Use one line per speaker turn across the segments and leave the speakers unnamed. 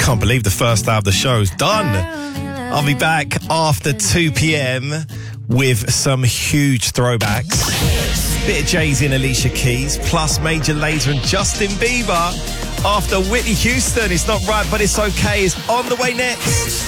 Can't believe the first hour of the show's done. I'll be back after 2 p.m. with some huge throwbacks. Bit of Jay-Z and Alicia Keys, plus Major Lazer and Justin Bieber. After Whitney Houston, It's Not Right But It's Okay is on the way next.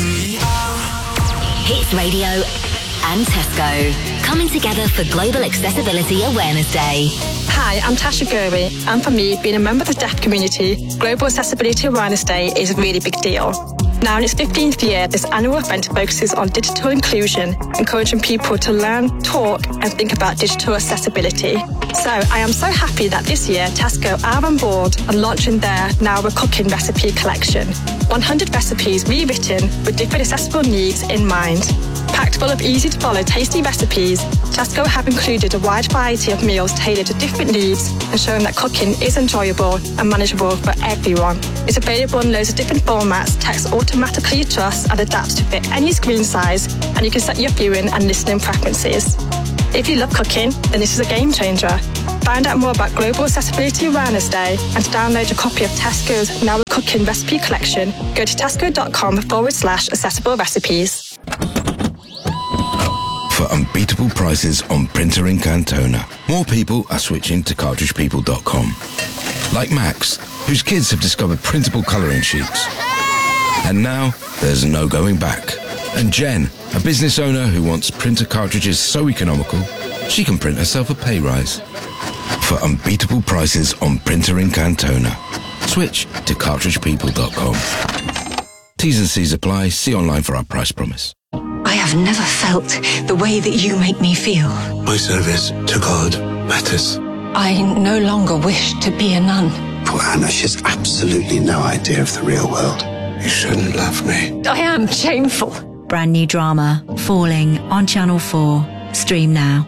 Hits Radio and Tesco coming together for Global Accessibility Awareness Day.
Hi, I'm Tasha Gurry, and for me, being a member of the deaf community, Global Accessibility Awareness Day is a really big deal. Now in its 15th year, this annual event focuses on digital inclusion, encouraging people to learn, talk and think about digital accessibility. So I am so happy that this year Tesco are on board and launching their Now We're Cooking recipe collection. 100 recipes rewritten with different accessible needs in mind. Packed full of easy-to-follow, tasty recipes, Tesco have included a wide variety of meals tailored to different needs and showing that cooking is enjoyable and manageable for everyone. It's available in loads of different formats, text automatically adjusts and adapts to fit any screen size, and you can set your viewing and listening preferences. If you love cooking, then this is a game changer. Find out more about Global Accessibility Awareness Day and to download a copy of Tesco's Now We're Cooking recipe collection, go to tesco.com/accessible recipes.
For unbeatable prices on printer ink and toner, more people are switching to cartridgepeople.com. Like Max, whose kids have discovered printable colouring sheets. And now, there's no going back. And Jen, a business owner who wants printer cartridges so economical, she can print herself a pay rise. For unbeatable prices on printer ink and toner, switch to cartridgepeople.com. T's and C's apply. See online for our price promise.
I have never felt the way that you make me feel.
My service to God matters.
I no longer wish to be a nun.
Poor Anna, she's absolutely no idea of the real world. You shouldn't love me.
I am shameful.
Brand new drama, Falling, on Channel 4. Stream now.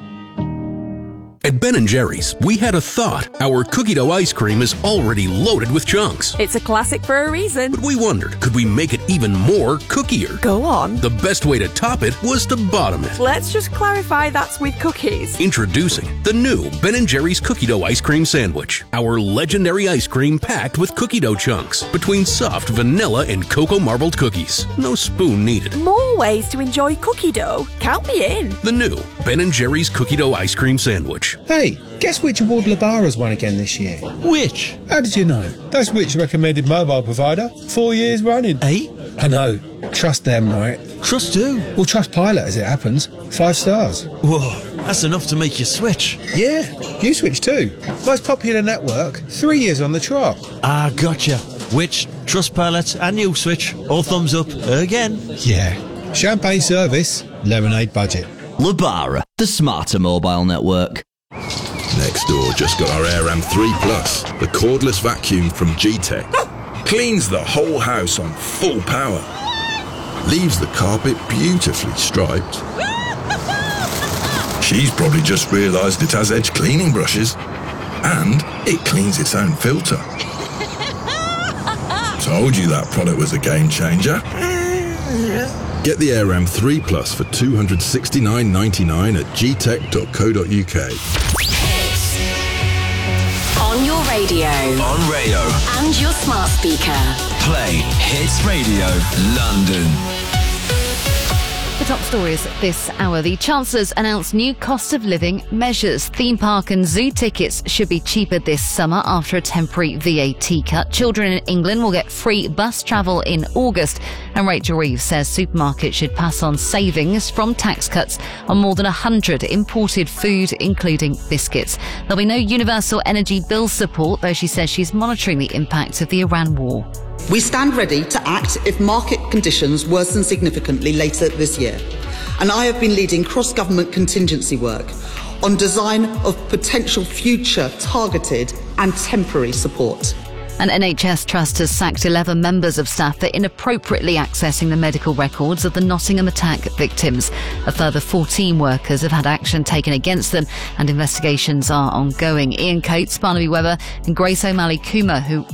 At Ben & Jerry's, we had a thought. Our cookie dough ice cream is already loaded with chunks.
It's a classic for a reason.
But we wondered, could we make it even more cookier?
Go on.
The best way to top it was to bottom it.
Let's just clarify that's with cookies.
Introducing the new Ben & Jerry's cookie dough ice cream sandwich. Our legendary ice cream packed with cookie dough chunks between soft vanilla and cocoa marbled cookies. No spoon needed.
More ways to enjoy cookie dough. Count me in.
The new Ben & Jerry's cookie dough ice cream sandwich.
Hey, guess which award Labara's won again this year?
Which?
How did you know? That's Which recommended mobile provider 4 years running.
8?
I know. Trust them, right?
Trust who?
Well, trust Pilot as it happens. 5 stars.
Whoa, that's enough to make you switch.
Yeah, you switch too. Most popular network, 3 years on the trot.
Ah, gotcha. Which, Trustpilot and you switch, all thumbs up again.
Yeah. Champagne service, lemonade budget.
Labara, the smarter mobile network.
Nextdoor just got our AirAm 3 Plus, the cordless vacuum from G-Tech. Cleans the whole house on full power. Leaves the carpet beautifully striped. She's probably just realised it has edge cleaning brushes. And it cleans its own filter. Told you that product was a game changer. Get the AirAm 3 Plus for $269.99 at gtech.co.uk.
On your radio.
On Rayo.
And your smart speaker.
Play Hits Radio London.
The top stories this hour. The Chancellor's announced new cost of living measures. Theme park and zoo tickets should be cheaper this summer after a temporary VAT cut. Children in England will get free bus travel in August. And Rachel Reeves says supermarkets should pass on savings from tax cuts on more than 100 imported food, including biscuits. There'll be no universal energy bill support, though she says she's monitoring the impact of the Iran war.
We stand ready to act if market conditions worsen significantly later this year. And I have been leading cross-government contingency work on design of potential future targeted and temporary support.
An NHS trust has sacked 11 members of staff for inappropriately accessing the medical records of the Nottingham attack victims. A further 14 workers have had action taken against them and investigations are ongoing. Ian Coates, Barnaby Webber and Grace O'Malley-Coomer, who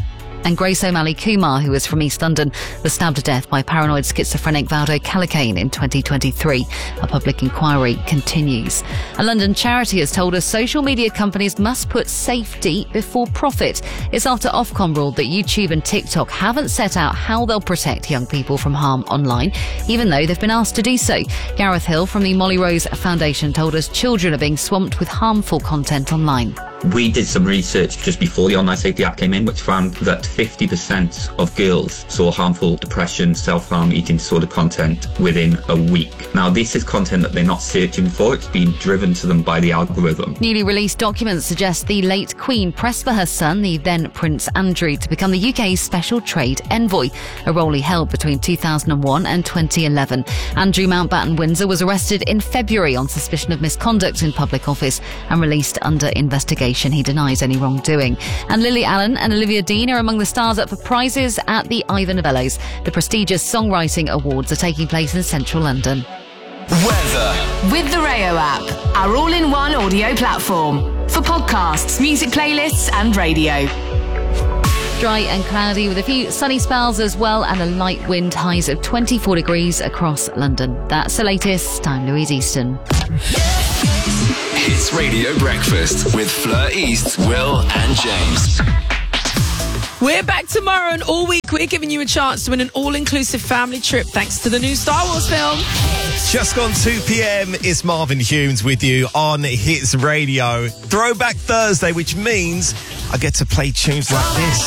And Grace O'Malley Kumar, who was from East London, was stabbed to death by paranoid schizophrenic Valdo Calacane in 2023. A public inquiry continues. A London charity has told us social media companies must put safety before profit. It's after Ofcom ruled that YouTube and TikTok haven't set out how they'll protect young people from harm online, even though they've been asked to do so. Gareth Hill from the Molly Rose Foundation told us children are being swamped with harmful content online.
We did some research just before the Online Safety Act came in, which found that 50% of girls saw harmful depression, self-harm, eating disorder content within a week. Now, this is content that they're not searching for. It's being driven to them by the algorithm.
Newly released documents suggest the late Queen pressed for her son, the then Prince Andrew, to become the UK's Special Trade Envoy, a role he held between 2001 and 2011. Andrew Mountbatten Windsor was arrested in February on suspicion of misconduct in public office and released under investigation. He denies any wrongdoing. And Lily Allen and Olivia Dean are among the stars up for prizes at the Ivor Novellos. The prestigious Songwriting Awards are taking place in central London.
Weather.
With the Rayo app, our all-in-one audio platform for podcasts, music playlists and radio.
Dry and cloudy with a few sunny spells as well, and a light wind, highs of 24 degrees across London. That's the latest. I'm Louise Easton.
Hits Radio Breakfast with Fleur East, Will and James.
We're back tomorrow, and all week we're giving you a chance to win an all-inclusive family trip thanks to the new Star Wars film.
Just gone 2 p.m. It's Marvin Humes with you on Hits Radio. Throwback Thursday, which means I get to play tunes like this.